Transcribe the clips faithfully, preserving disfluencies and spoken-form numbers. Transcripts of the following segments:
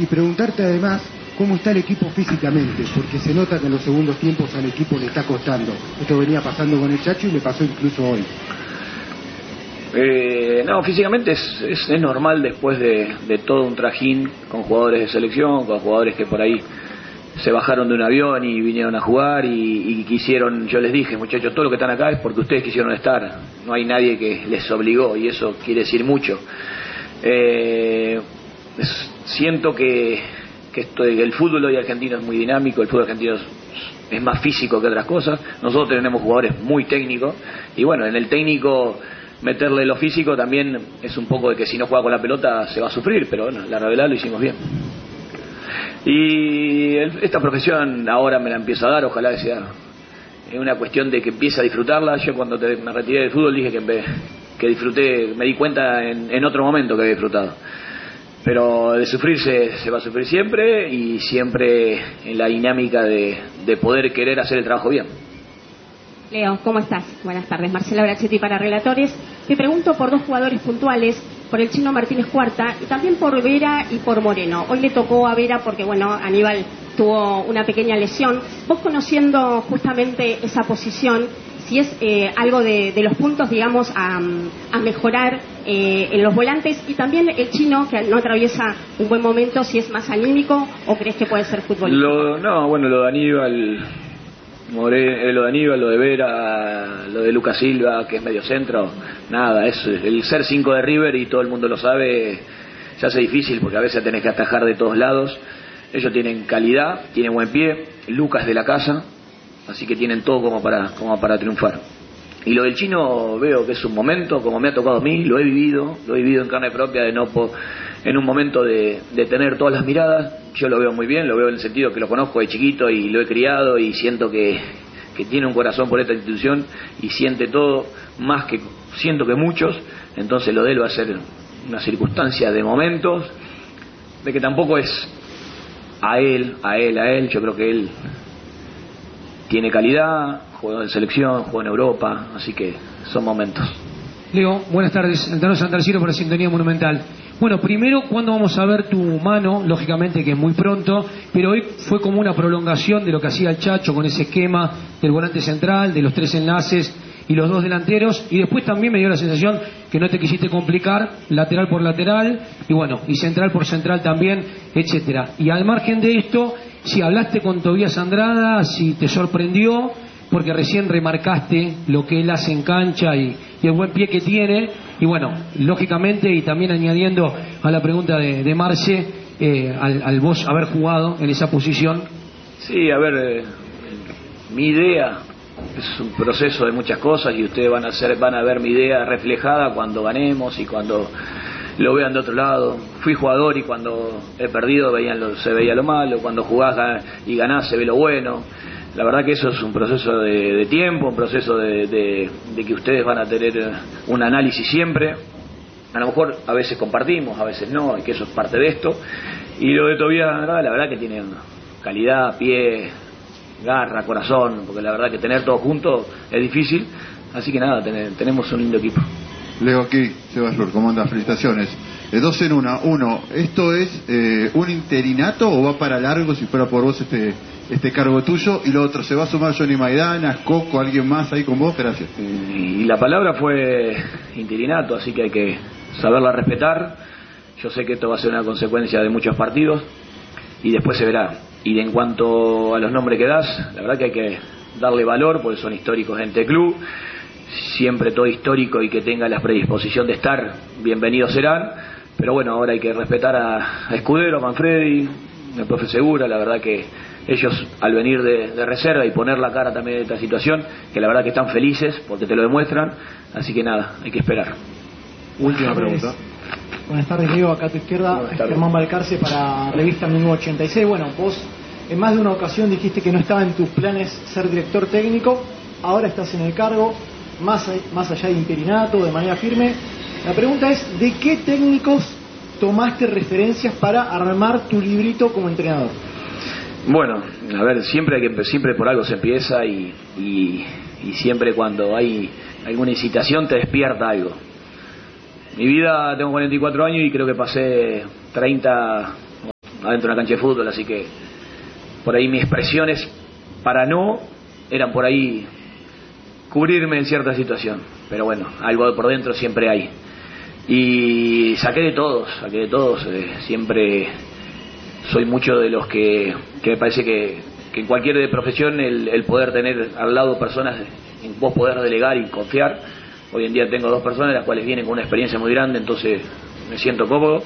y preguntarte además cómo está el equipo físicamente, porque se nota que en los segundos tiempos al equipo le está costando. Esto venía pasando con el Chacho y le pasó incluso hoy. Eh, no, físicamente es, es, es normal después de, de todo un trajín con jugadores de selección, con jugadores que por ahí se bajaron de un avión y vinieron a jugar y, y quisieron. Yo les dije, muchachos, todo lo que están acá es porque ustedes quisieron estar, no hay nadie que les obligó, y eso quiere decir mucho. Eh, es, siento que, que esto, el fútbol hoy argentino es muy dinámico, el fútbol argentino es, es más físico que otras cosas. Nosotros tenemos jugadores muy técnicos y bueno, en el técnico meterle lo físico también es un poco de que si no juega con la pelota se va a sufrir, pero bueno, la verdad lo hicimos bien. Y el, esta profesión ahora me la empiezo a dar, ojalá que sea una cuestión de que empiece a disfrutarla. Yo cuando te, me retiré del fútbol dije que, que disfruté, me di cuenta en, en otro momento que había disfrutado. Pero de sufrir se, se va a sufrir siempre, y siempre en la dinámica de, de poder querer hacer el trabajo bien. Leo, ¿cómo estás? Buenas tardes. Marcela Brachetti para Relatores. Te pregunto por dos jugadores puntuales, por el Chino Martínez Cuarta y también por Vera y por Moreno. Hoy le tocó a Vera porque, bueno, Aníbal tuvo una pequeña lesión. Vos, conociendo justamente esa posición, si es eh, algo de, de los puntos, digamos, a, a mejorar eh, en los volantes, y también el Chino, que no atraviesa un buen momento, si es más anímico o crees que puede ser futbolista. Lo, no, bueno, lo de Aníbal... More, lo de Aníbal, lo de Vera, lo de Lucas Silva, que es medio centro, nada, es el ser cinco de River, y todo el mundo lo sabe, se hace difícil porque a veces tenés que atajar de todos lados. Ellos tienen calidad, tienen buen pie, Lucas de la casa, así que tienen todo como para, como para triunfar. Y lo del Chino veo que es un momento, como me ha tocado a mí, lo he vivido, lo he vivido en carne propia, de no po, en un momento de, de tener todas las miradas. Yo lo veo muy bien, lo veo en el sentido que lo conozco de chiquito y lo he criado, y siento que, que tiene un corazón por esta institución y siente todo más que siento que muchos. Entonces lo de él va a ser una circunstancia de momentos, de que tampoco es a él, a él, a él. Yo creo que él tiene calidad, juega en selección, juega en Europa, así que son momentos. Leo, buenas tardes. Altano Santarciero para Sintonía Monumental. Bueno, primero, ¿cuándo vamos a ver tu mano? Lógicamente que es muy pronto, pero hoy fue como una prolongación de lo que hacía el Chacho con ese esquema del volante central, de los tres enlaces y los dos delanteros, y después también me dio la sensación que no te quisiste complicar, lateral por lateral, y bueno, y central por central también, etcétera. Y al margen de esto, si hablaste con Tobías Andrada, si te sorprendió, porque recién remarcaste lo que él hace en cancha y, y el buen pie que tiene, y bueno, lógicamente, y también añadiendo a la pregunta de, de Marce, eh, al, al vos haber jugado en esa posición. Sí, a ver, eh, mi idea es un proceso de muchas cosas, y ustedes van a hacer, van a ver mi idea reflejada cuando ganemos y cuando lo vean de otro lado. Fui jugador y cuando he perdido veían lo, se veía lo malo, cuando jugás y ganás se ve lo bueno. La verdad que eso es un proceso de, de tiempo, un proceso de, de, de que ustedes van a tener un análisis siempre. A lo mejor a veces compartimos, a veces no, y que eso es parte de esto. Y lo de Tobías Andrada, la verdad que tiene calidad, pie, garra, corazón, porque la verdad que tener todo junto es difícil. Así que nada, ten, tenemos un lindo equipo. Leo aquí, Sebas Flor, ¿cómo andas? Felicitaciones. Eh, dos en una. Uno, ¿esto es eh, un interinato o va para largo si fuera por vos este este cargo tuyo? Y lo otro, ¿se va a sumar Johnny Maidana, Coco, alguien más ahí con vos? Gracias. Y la palabra fue interinato, así que hay que saberla respetar. Yo sé que esto va a ser una consecuencia de muchos partidos y después se verá. Y en cuanto a los nombres que das, la verdad que hay que darle valor porque son históricos en este club. Siempre todo histórico y que tenga la predisposición de estar, bienvenidos serán. Pero bueno, ahora hay que respetar a, a Escudero, a Manfredi, al profe Segura. La verdad que ellos, al venir de, de reserva y poner la cara también de esta situación, que la verdad que están felices porque te lo demuestran. Así que nada, hay que esperar. Última pregunta. Buenas tardes, Diego, acá a tu izquierda, Germán Balcarce para Revista mil novecientos ochenta y seis. Bueno, vos en más de una ocasión dijiste que no estaba en tus planes ser director técnico, ahora estás en el cargo, más, más allá de interinato, de manera firme. La pregunta es, ¿de qué técnicos tomaste referencias para armar tu librito como entrenador? Bueno, a ver, siempre hay que siempre por algo se empieza y, y, y siempre cuando hay alguna incitación te despierta algo. Mi vida, tengo cuarenta y cuatro años y creo que pasé treinta, adentro de una cancha de fútbol, así que por ahí mis expresiones para no eran por ahí cubrirme en cierta situación, pero bueno, algo por dentro siempre hay. Y saqué de todos, saqué de todos, eh, siempre soy mucho de los que, que me parece que, que en cualquier profesión el, el poder tener al lado personas en vos poder delegar y confiar. Hoy en día tengo dos personas las cuales vienen con una experiencia muy grande, entonces me siento cómodo,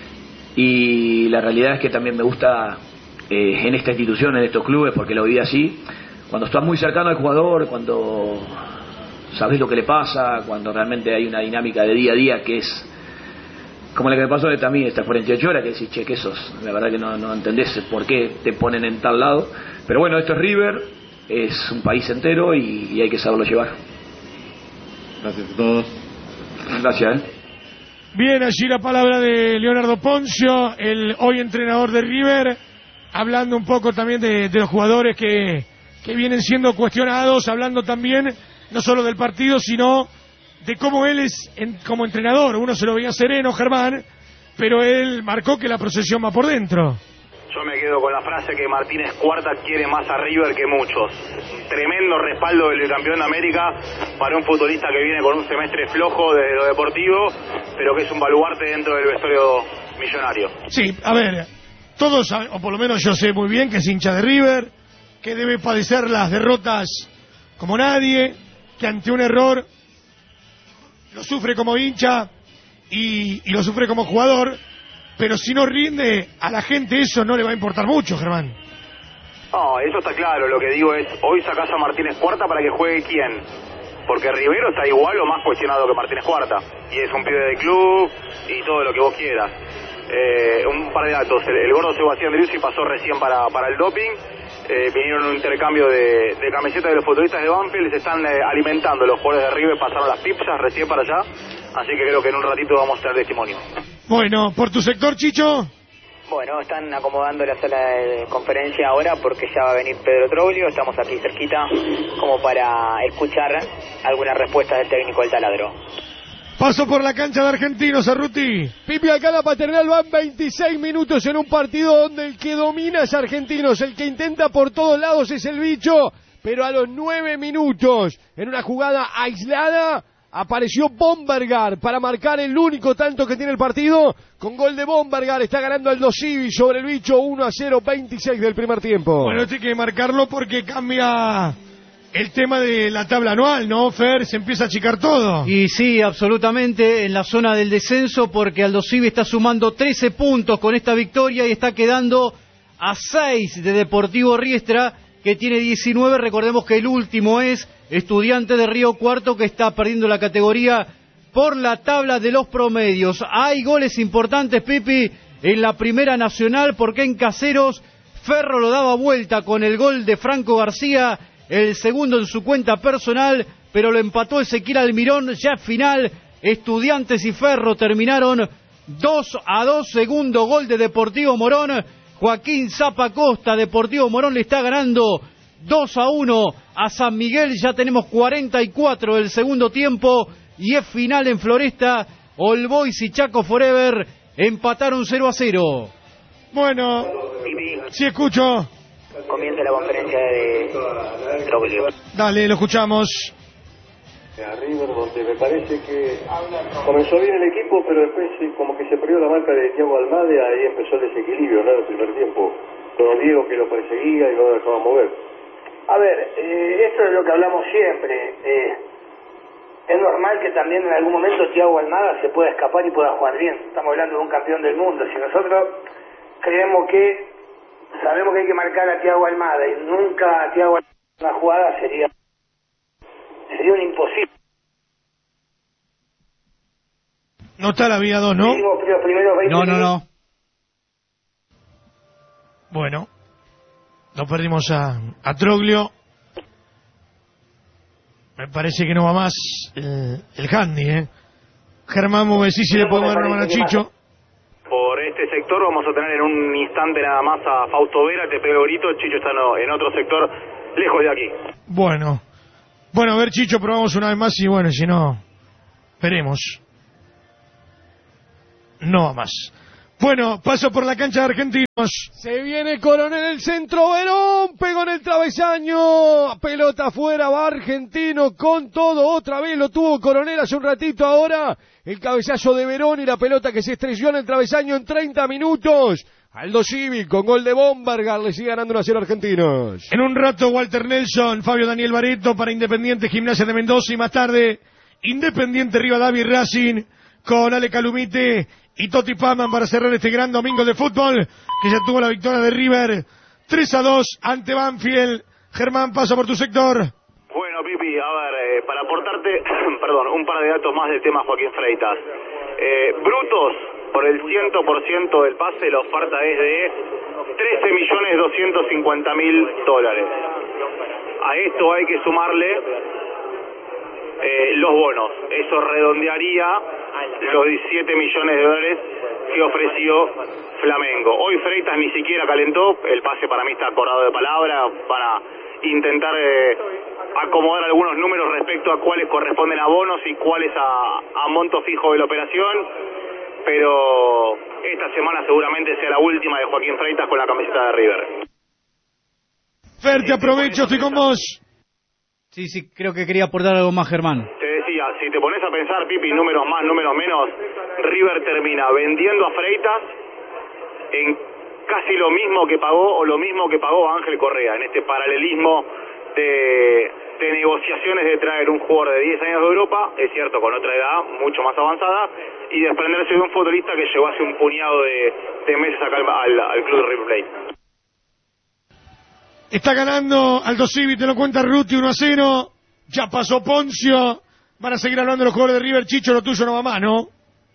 y la realidad es que también me gusta eh, en esta institución, en estos clubes, porque lo viví así, cuando estás muy cercano al jugador, cuando sabés lo que le pasa, cuando realmente hay una dinámica de día a día que es como la que me pasó de también estas cuarenta y ocho horas, que decís, che, que sos, la verdad que no, no entendés por qué te ponen en tal lado, pero bueno, esto es River, es un país entero y, y hay que saberlo llevar. Gracias a todos. Gracias, ¿eh? Bien, allí la palabra de Leonardo Poncio, el hoy entrenador de River, hablando un poco también de, de los jugadores que, que vienen siendo cuestionados, hablando también no solo del partido, sino de cómo él es en, como entrenador. Uno se lo veía sereno, Germán, pero él marcó que la procesión va por dentro. Yo me quedo con la frase que Martínez Cuarta quiere más a River que muchos. Tremendo respaldo del campeón de América para un futbolista que viene con un semestre flojo de lo deportivo, pero que es un baluarte dentro del vestuario millonario. Sí, a ver, todos, o por lo menos yo sé muy bien que es hincha de River, que debe padecer las derrotas como nadie, que ante un error lo sufre como hincha y, y lo sufre como jugador, pero si no rinde a la gente eso no le va a importar mucho, Germán. No, eso está claro. Lo que digo es, hoy sacás a Martínez Cuarta para que juegue ¿quién? Porque Rivero está igual o más cuestionado que Martínez Cuarta, y es un pibe de club y todo lo que vos quieras. Eh, un par de datos: el, el gordo Sebastián Driussi pasó recién para, para el doping. Eh, vinieron un intercambio de, de camisetas de los futbolistas de Banfield, se están eh, alimentando los jugadores de River, pasaron las pizzas recién para allá, así que creo que en un ratito vamos a tener testimonio. Bueno, ¿por tu sector, Chicho? Bueno, están acomodando la sala de conferencia ahora porque ya va a venir Pedro Troglio, estamos aquí cerquita como para escuchar algunas respuestas del técnico del taladro. Paso por la cancha de Argentinos, Arruti. Pipi, acá la Paternal van veintiséis minutos en un partido donde el que domina es Argentinos, el que intenta por todos lados es el Bicho, pero a los nueve minutos, en una jugada aislada, apareció Bombergar para marcar el único tanto que tiene el partido. Con gol de Bombergar está ganando Aldo Civi sobre el Bicho, uno a cero, veintiséis del primer tiempo. Bueno, esto hay que marcarlo porque cambia el tema de la tabla anual, ¿no, Fer? Se empieza a achicar todo. Y sí, absolutamente, en la zona del descenso, porque Aldo Civi está sumando trece puntos con esta victoria y está quedando a seis de Deportivo Riestra, que tiene diecinueve. Recordemos que el último es Estudiante de Río Cuarto, que está perdiendo la categoría por la tabla de los promedios. Hay goles importantes, Pipi, en la Primera Nacional, porque en Caseros Ferro lo daba vuelta con el gol de Franco García, el segundo en su cuenta personal, pero lo empató Ezequiel Almirón. Ya final, Estudiantes y Ferro terminaron dos a dos, segundo gol de Deportivo Morón, Joaquín Zapa Costa. Deportivo Morón le está ganando dos a uno a San Miguel, ya tenemos cuarenta y cuatro del segundo tiempo y es final en Floresta. All Boys y Chaco Forever empataron cero a cero. Bueno, sí escucho. Comienza la conferencia de Troglio. Dale, lo escuchamos. A River, donde me parece que comenzó bien el equipo, pero después como que se perdió la marca de Thiago Almada, ahí empezó el desequilibrio, ¿no? El primer tiempo, con Diego que lo perseguía y no lo dejaba mover. A ver, eh, esto es lo que hablamos siempre. Eh, es normal que también en algún momento Thiago Almada se pueda escapar y pueda jugar bien. Estamos hablando de un campeón del mundo. Si nosotros creemos que sabemos que hay que marcar a Thiago Almada y nunca a Thiago Almada una jugada, sería sería un imposible. No está la vía dos, ¿no? No, no, no. Bueno, no perdimos a, a Troglio. Me parece que no va más el, el handy, ¿eh? Germán, vos decís si le podemos dar una mano a Chicho. Por este sector vamos a tener en un instante nada más a Fausto Vera, te pego grito, Chicho está no, en otro sector, lejos de aquí. Bueno, bueno, a ver Chicho, probamos una vez más y bueno, si no, veremos. No va más. Bueno, paso por la cancha de Argentinos. Se viene Coronel el centro, Verón, pegó en el travesaño, pelota afuera, va Argentino con todo, otra vez lo tuvo Coronel hace un ratito ahora, el cabezazo de Verón y la pelota que se estrelló en el travesaño en treinta minutos. Aldo Civi con gol de Bombergar, le sigue ganando uno a cero Argentinos. En un rato Walter Nelson, Fabio Daniel Bareto para Independiente Gimnasia de Mendoza y más tarde Independiente Rivadavia y Racing con Ale Calumite y Toti Paman para cerrar este gran domingo de fútbol que ya tuvo la victoria de River tres a dos ante Banfield. Germán, pasa por tu sector. Bueno, Pipi, a ver, eh, para aportarte, perdón, un par de datos más del tema Joaquín Freitas. Eh, brutos, por el cien por ciento del pase, la oferta es de trece millones doscientos cincuenta mil dólares. A esto hay que sumarle eh, los bonos. Eso redondearía los diecisiete millones de dólares que ofreció Flamengo. Hoy Freitas ni siquiera calentó, el pase para mí está acordado de palabra, para intentar eh, acomodar algunos números respecto a cuáles corresponden a bonos y cuáles a, a monto fijo de la operación, pero esta semana seguramente sea la última de Joaquín Freitas con la camiseta de River. Fer, te aprovecho, estoy con vos. Sí, sí, creo que quería aportar algo más, Germán. Te decía, si te pones a pensar, Pipi, números más, números menos, River termina vendiendo a Freitas en casi lo mismo que pagó o lo mismo que pagó Ángel Correa, en este paralelismo de, de negociaciones de traer un jugador de diez años de Europa, es cierto, con otra edad mucho más avanzada, y desprenderse de un futbolista que llegó hace un puñado de, de meses acá al, al, al club de River Plate. Está ganando Aldo Civi, te lo cuenta Ruti, uno a cero. Ya pasó Poncio. Van a seguir hablando los jugadores de River. Chicho, lo tuyo no va más, ¿no?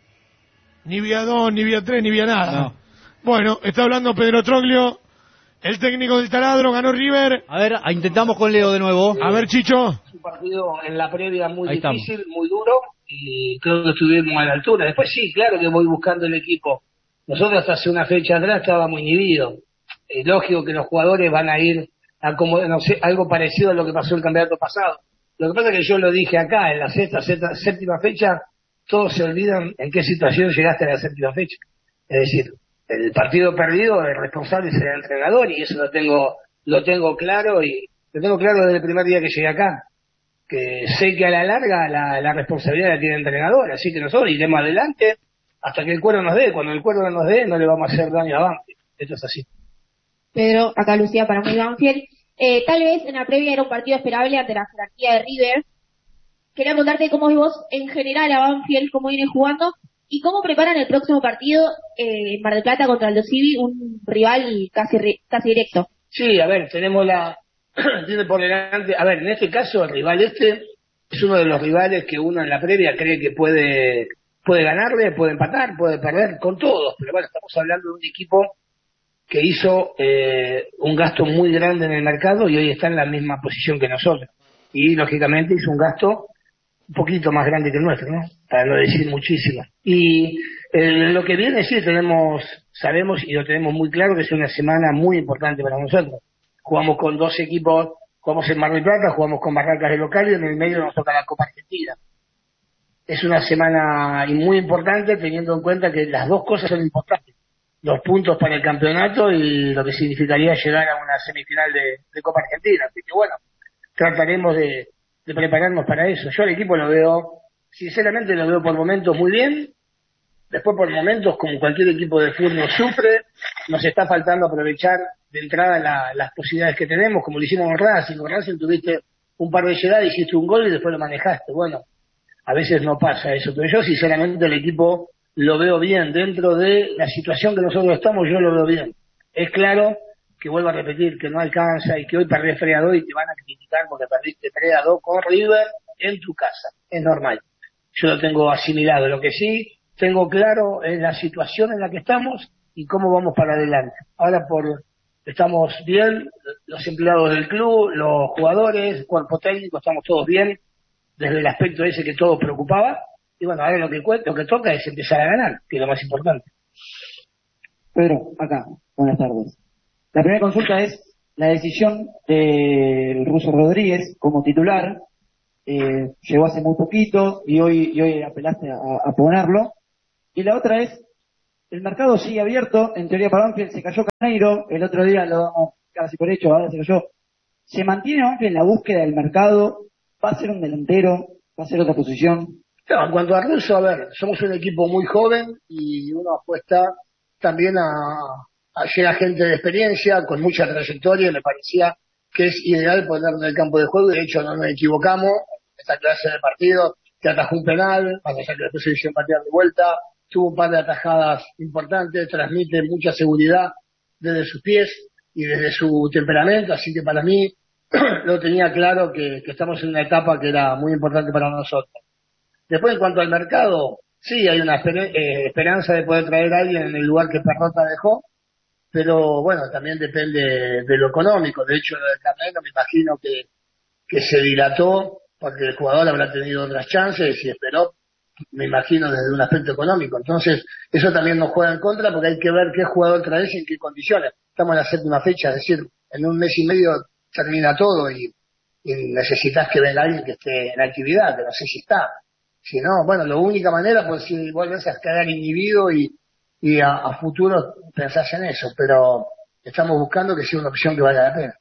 Ni vía dos, ni vía tres, ni vía nada. No. Bueno, está hablando Pedro Troglio, el técnico del Taladro, ganó River. A ver, intentamos con Leo de nuevo. A ver, Chicho. Es un partido en la previa muy Ahí difícil, estamos. muy duro, y creo que estuvimos a la altura. Después sí, claro que voy buscando el equipo. Nosotros hasta hace una fecha atrás estábamos inhibidos. Es lógico que los jugadores van a ir a como, no sé, algo parecido a lo que pasó el campeonato pasado. Lo que pasa es que yo lo dije acá, en la sexta, sexta, séptima fecha, todos se olvidan en qué situación llegaste a la séptima fecha. Es decir, el partido perdido, el responsable es el entrenador, y eso lo tengo, lo tengo claro, y lo tengo claro desde el primer día que llegué acá. Que sé que a la larga la, la responsabilidad la tiene el entrenador, así que nosotros iremos adelante hasta que el cuero nos dé. Cuando el cuero no nos dé, no le vamos a hacer daño a Banfield. Esto es así. Pedro, acá Lucía para muy Banfield. Eh, tal vez en la previa era un partido esperable ante la jerarquía de River. Quería preguntarte cómo ves vos en general a Banfield, cómo viene jugando y cómo preparan el próximo partido eh, en Mar del Plata contra Aldo Civi, un rival casi casi directo. Sí, a ver, tenemos la... tiene por delante... A ver, en este caso el rival este es uno de los rivales que uno en la previa cree que puede puede ganarle, puede empatar, puede perder con todos. Pero bueno, estamos hablando de un equipo que hizo eh, un gasto muy grande en el mercado y hoy está en la misma posición que nosotros. Y lógicamente hizo un gasto un poquito más grande que el nuestro, ¿no? Para no decir muchísimo. Y eh, lo que viene, sí, tenemos, sabemos y lo tenemos muy claro que es una semana muy importante para nosotros. Jugamos con dos equipos, jugamos en Mar del Plata, jugamos con Barracas de local y en el medio nos toca la Copa Argentina. Es una semana muy importante teniendo en cuenta que las dos cosas son importantes. Los puntos para el campeonato y lo que significaría llegar a una semifinal de, de Copa Argentina. Así que bueno, trataremos de, de prepararnos para eso. Yo al equipo lo veo, sinceramente lo veo por momentos muy bien, después por momentos como cualquier equipo de fútbol sufre, nos está faltando aprovechar de entrada la, las posibilidades que tenemos, como lo hicimos con Racing. Con Racing tuviste un par de llegadas, hiciste un gol y después lo manejaste. Bueno, a veces no pasa eso, pero yo sinceramente el equipo lo veo bien, dentro de la situación que nosotros estamos, yo lo veo bien. Es claro que vuelvo a repetir que no alcanza y que hoy perdés tres a dos y te van a criticar porque perdiste tres a dos con River en tu casa. Es normal. Yo lo tengo asimilado. Lo que sí tengo claro es la situación en la que estamos y cómo vamos para adelante. Ahora por estamos bien, los empleados del club, los jugadores, el cuerpo técnico, estamos todos bien, desde el aspecto ese que todos preocupaba. Y bueno, ahora lo que, lo que toca es empezar a ganar, que es lo más importante. Pedro, acá, buenas tardes. La primera consulta es la decisión del Ruso Rodríguez como titular. Eh, llegó hace muy poquito y hoy, y hoy apelaste a, a ponerlo. Y la otra es, el mercado sigue abierto, en teoría para Banfield se cayó Carneiro, el otro día lo damos casi por hecho, ahora se cayó. ¿Se mantiene Banfield en la búsqueda del mercado? ¿Va a ser un delantero? ¿Va a ser otra posición? No, en cuanto a Russo, a ver, somos un equipo muy joven y uno apuesta también a, a llegar gente de experiencia, con mucha trayectoria, y me parecía que es ideal ponerlo en el campo de juego, y de hecho no nos equivocamos, esta clase de partido, que atajó un penal, más allá que después se hizo empatear de vuelta, tuvo un par de atajadas importantes, transmite mucha seguridad desde sus pies y desde su temperamento, así que para mí lo tenía claro que, que estamos en una etapa que era muy importante para nosotros. Después, en cuanto al mercado, sí, hay una esper- eh, esperanza de poder traer a alguien en el lugar que Perrota dejó, pero bueno, también depende de lo económico. De hecho, lo del Carneiro me imagino que, que se dilató porque el jugador habrá tenido otras chances y esperó, me imagino, desde un aspecto económico. Entonces, eso también nos juega en contra porque hay que ver qué jugador traes y en qué condiciones. Estamos en la séptima fecha, es decir, en un mes y medio termina todo y, y necesitas que venga alguien que esté en actividad, que no sé si está. Si no, bueno, la única manera, pues si vuelves a quedar inhibido y, y a, a futuro pensás en eso, pero estamos buscando que sea una opción que valga la pena.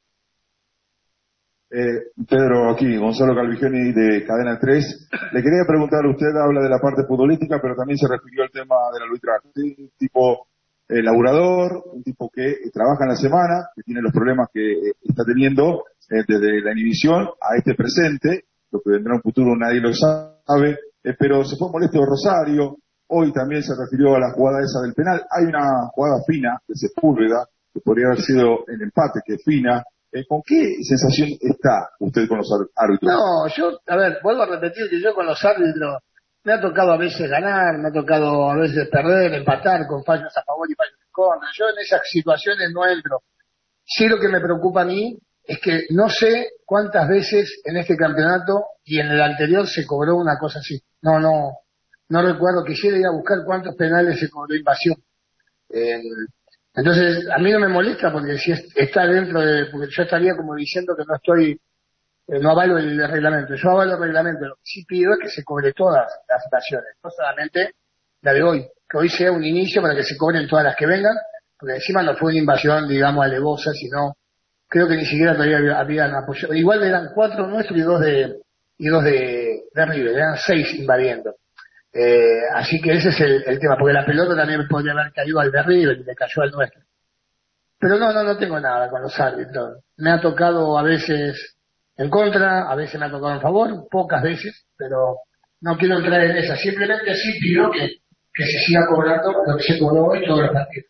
Eh, Pedro, aquí, Gonzalo Calvigioni de Cadena tres. Le quería preguntar, usted habla de la parte futbolística, pero también se refirió al tema del arbitraje. Un tipo eh, laburador, un tipo que eh, trabaja en la semana, que tiene los problemas que eh, está teniendo eh, desde la inhibición a este presente, lo que vendrá en un futuro nadie lo sabe, eh, pero se fue molesto Rosario, hoy también se refirió a la jugada esa del penal. Hay una jugada fina de Sepúlveda, que podría haber sido el empate, que es fina. Eh, ¿Con qué sensación está usted con los árbitros? No, yo, a ver, vuelvo a repetir que yo con los árbitros me ha tocado a veces ganar, me ha tocado a veces perder, empatar con fallos a favor y fallos en contra. Yo en esas situaciones no entro. Sí, lo que me preocupa a mí es que no sé cuántas veces en este campeonato y en el anterior se cobró una cosa así. No, no, no recuerdo. Quisiera ir a buscar cuántos penales se cobró invasión. Eh, Entonces, a mí no me molesta porque si está dentro de, porque yo estaría como diciendo que no estoy, eh, no avalo el reglamento. Yo avalo el reglamento. Lo que sí pido es que se cobre todas las situaciones, no solamente la de hoy. Que hoy sea un inicio para que se cobren todas las que vengan, porque encima no fue una invasión, digamos, alevosa, sino, creo que ni siquiera todavía habían apoyado. Igual eran cuatro nuestros y dos de, y dos de, de River, eran seis invadiendo. Eh, así que ese es el, el tema, porque la pelota también podría haber caído al de River y le cayó al nuestro. Pero no, no, no tengo nada con los árbitros. Me ha tocado a veces en contra, a veces me ha tocado en favor, pocas veces, pero no quiero entrar en esa. Simplemente sí pido que, que se siga cobrando lo que se cobró hoy todos los partidos.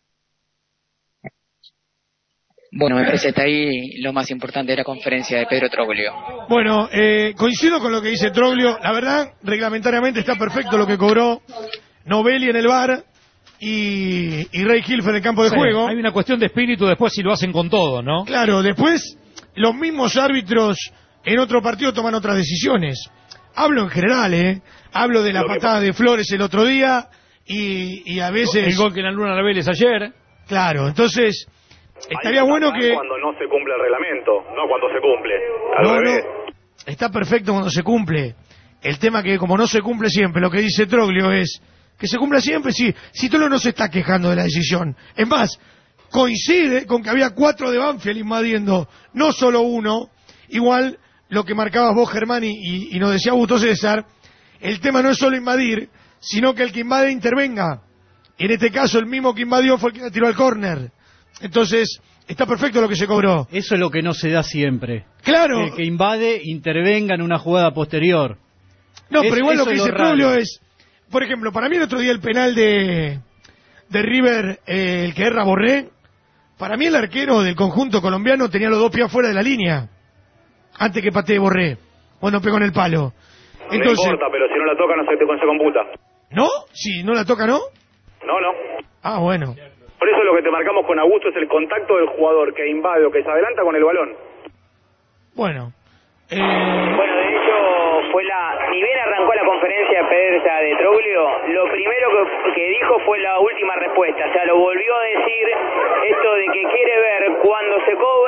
Bueno, me parece que ahí lo más importante de la conferencia de Pedro Troglio. Bueno, eh, coincido con lo que dice Troglio. La verdad, reglamentariamente está perfecto lo que cobró Novelli en el V A R y, y Ray Hilfer en el campo de sí, juego. Hay una cuestión de espíritu después si lo hacen con todo, ¿no? Claro, después los mismos árbitros en otro partido toman otras decisiones. Hablo en general, ¿eh? Hablo de la patada de Flores el otro día y, y a veces... El gol que en Luna Reveles ayer. Claro, entonces... Estaría bueno que... Cuando no se cumple el reglamento, no cuando se cumple. Al no, revés. no, está perfecto cuando se cumple. El tema que como no se cumple siempre, lo que dice Troglio es que se cumpla siempre, sí. Si Tolo no se está quejando de la decisión. Es más, coincide con que había cuatro de Banfield invadiendo, no solo uno. Igual lo que marcabas vos, Germán, y, y, y nos decía Augusto César, el tema no es solo invadir, sino que el que invade intervenga. Y en este caso el mismo que invadió fue el que tiró al córner. Entonces, está perfecto lo que se cobró. Eso es lo que no se da siempre. Claro. El que invade intervenga en una jugada posterior. No, es, pero igual lo que dice Troglio es... es... Por ejemplo, para mí el otro día el penal de, de River, eh, el que erra Borré, para mí el arquero del conjunto colombiano tenía los dos pies fuera de la línea, antes que patee Borré, cuando pegó en el palo. Entonces, no importa, pero si no la toca no se, te, se computa. ¿No? Si no la toca, ¿no? No, no. Ah, bueno. Por eso lo que te marcamos con Augusto es el contacto del jugador que invade o que se adelanta con el balón. Bueno. Eh... Bueno, de hecho, fue la... Ni bien arrancó la conferencia de prensa de Troglio, lo primero que, que dijo fue la última respuesta. O sea, lo volvió a decir esto de que quiere ver cuándo se cobra y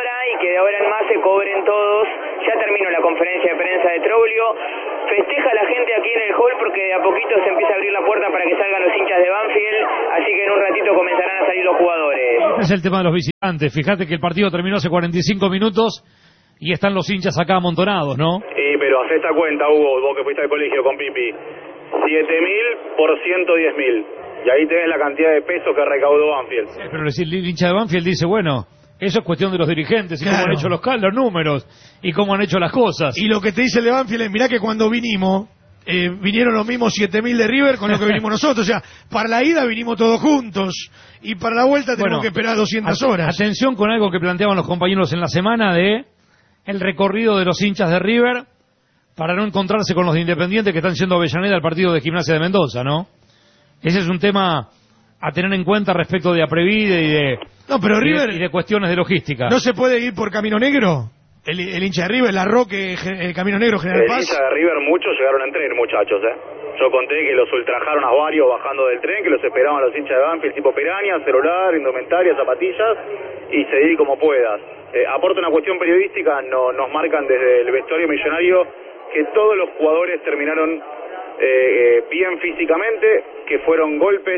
que de ahora en más se cobren todos. Ya terminó la conferencia de prensa de Troglio. Festeja la gente aquí en el hall porque de a poquito se empieza a abrir la puerta para que salgan los hinchas de Banfield, así que en un ratito comenzarán a salir los jugadores. Es el tema de los visitantes. Fíjate que el partido terminó hace cuarenta y cinco minutos y están los hinchas acá amontonados, ¿no? Sí, pero haz esta cuenta, Hugo, vos que fuiste al colegio con Pipi. siete mil por ciento diez mil. Y ahí tenés la cantidad de pesos que recaudó Banfield. Sí, pero el hincha de Banfield dice, bueno, eso es cuestión de los dirigentes y Claro. cómo han hecho los, los números y cómo han hecho las cosas. Y lo que te dice el de Banfield es, mirá que cuando vinimos, eh, vinieron los mismos siete mil de River con lo que vinimos nosotros. O sea, para la ida vinimos todos juntos y para la vuelta tenemos Bueno, que esperar doscientas at- horas. Atención con algo que planteaban los compañeros en la semana de el recorrido de los hinchas de River para no encontrarse con los de Independiente que están yendo a Avellaneda al partido de Gimnasia de Mendoza, ¿no? Ese es un tema a tener en cuenta respecto de Aprevide y de, No, pero y de- River y de cuestiones de logística. no se puede ir por Camino Negro. El, el hincha de River, la Roque, el Camino Negro, General El Paz. hincha de River muchos llegaron en tren, muchachos, ¿eh? Yo conté que los ultrajaron a varios bajando del tren, que los esperaban los hinchas de Banfield, tipo piraña, celular, indumentaria, zapatillas, y seguí como puedas. Eh, aporta una cuestión periodística, no, nos marcan desde el vestuario millonario que todos los jugadores terminaron eh, eh, bien físicamente, que fueron golpes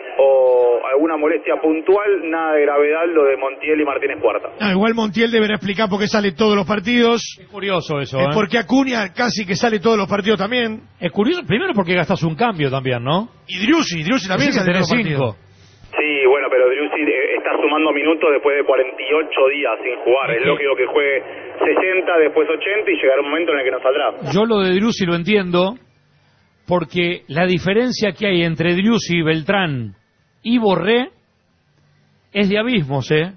o alguna molestia puntual, nada de gravedad lo de Montiel y Martínez Cuarta. No, igual Montiel deberá explicar por qué sale todos los partidos. Es curioso eso, Eh, ¿eh? Porque Acuña casi que sale todos los partidos también. Es curioso, primero porque gastas un cambio también, ¿no? Y Driussi, Driussi también Así que sale tenés todos los cinco. partidos. Sí, bueno, pero Driussi eh, está sumando minutos después de cuarenta y ocho días sin jugar. Es lógico que juegue sesenta, después ochenta y llegará un momento en el que no saldrá. Yo lo de Driussi lo entiendo porque la diferencia que hay entre Driussi, Beltrán y Borré es de abismos, ¿eh?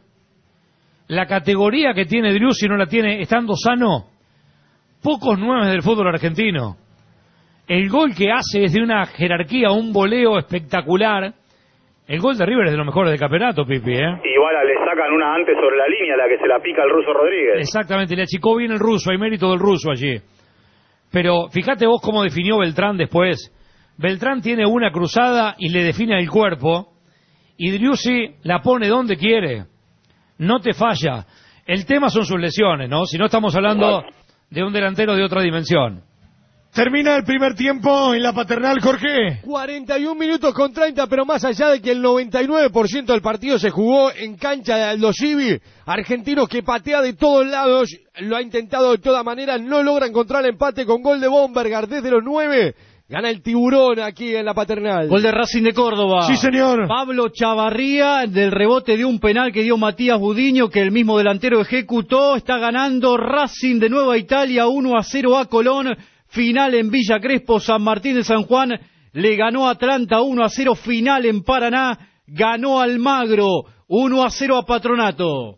La categoría que tiene Driussi no la tiene, estando sano, pocos nueve del fútbol argentino. El gol que hace es de una jerarquía, un voleo espectacular. El gol de River es de los mejores del campeonato, Pipi, ¿eh? Igual le sacan una antes sobre la línea, la que se la pica el ruso Rodríguez. Exactamente, le achicó bien el ruso, hay mérito del ruso allí. Pero fíjate vos cómo definió Beltrán después. Beltrán tiene una cruzada y le define el cuerpo, y Driussi la pone donde quiere. No te falla. El tema son sus lesiones, ¿no? Si no estamos hablando de un delantero de otra dimensión. Termina el primer tiempo en la Paternal, Jorge. cuarenta y un minutos con treinta, pero más allá de que el noventa y nueve por ciento del partido se jugó en cancha de Aldo Civi, Argentinos que patea de todos lados, lo ha intentado de todas maneras, no logra encontrar el empate con gol de Bombergar desde los nueve. Gana el Tiburón aquí en la Paternal. Gol de Racing de Córdoba. Sí, señor. Pablo Chavarría, del rebote de un penal que dio Matías Budiño, que el mismo delantero ejecutó. Está ganando Racing de Nueva Italia uno a cero a Colón. Final en Villa Crespo, San Martín de San Juan. Le ganó a Atlanta uno a cero. Final en Paraná. Ganó Almagro uno a cero a Patronato.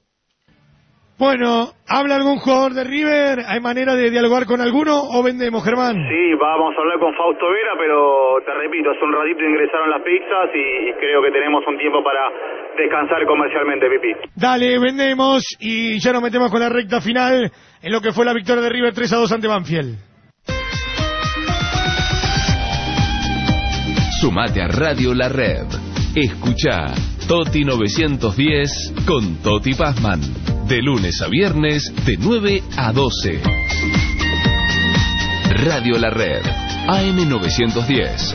Bueno, ¿habla algún jugador de River? ¿Hay manera de dialogar con alguno o vendemos, Germán? Sí, vamos a hablar con Fausto Vera, pero te repito, hace un ratito ingresaron las pizzas y, y creo que tenemos un tiempo para descansar comercialmente, Pipi. Dale, vendemos y ya nos metemos con la recta final en lo que fue la victoria de River tres a dos ante Banfield. Sumate a Radio La Red. Escuchá Toti novecientos diez con Toti Pazman. De lunes a viernes, de nueve a doce. Radio La Red, A M novecientos diez.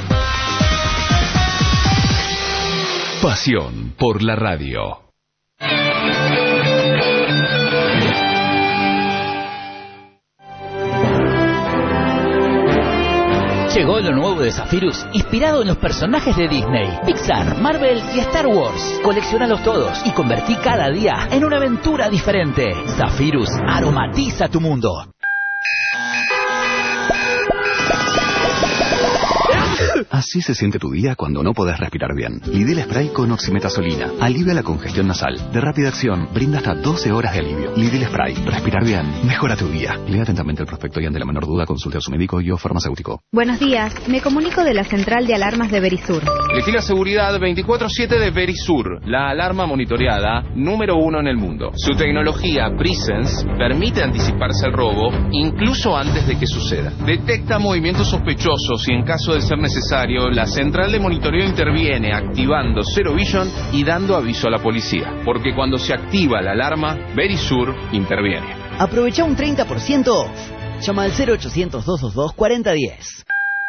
Pasión por la radio. Llegó lo nuevo de Zephyrus, inspirado en los personajes de Disney, Pixar, Marvel y Star Wars. Coleccionalos todos y convertí cada día en una aventura diferente. Zephyrus aromatiza tu mundo. Así se siente tu día cuando no podés respirar bien. Lidl Spray con oximetazolina. Alivia la congestión nasal. De rápida acción, brinda hasta doce horas de alivio. Lidl Spray. Respirar bien. Mejora tu día. Lea atentamente el prospecto y ante la menor duda consulte a su médico y o farmacéutico. Buenos días. Me comunico de la central de alarmas de Verisur. Elegí la seguridad veinticuatro siete de Verisur, la alarma monitoreada número uno en el mundo. Su tecnología Presence permite anticiparse al robo incluso antes de que suceda. Detecta movimientos sospechosos y en caso de ser necesario necesario, la central de monitoreo interviene activando Zero Vision y dando aviso a la policía. Porque cuando se activa la alarma, Verisur interviene. Aprovecha un treinta por ciento off. Llama al cero ochocientos, doscientos veintidós, cuarenta diez.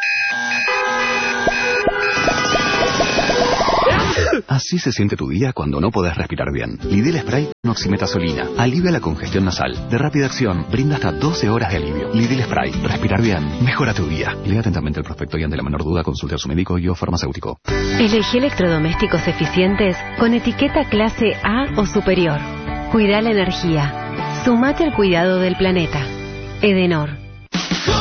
Así se siente tu día cuando no podés respirar bien. Lidl Spray con oximetazolina alivia la congestión nasal. De rápida acción, brinda hasta doce horas de alivio. Lidl Spray, respirar bien, mejora tu día. Lea atentamente el prospecto y ante la menor duda consulte a su médico y o farmacéutico. Elegí electrodomésticos eficientes con etiqueta clase A o superior. Cuida la energía. Sumate al cuidado del planeta. Edenor.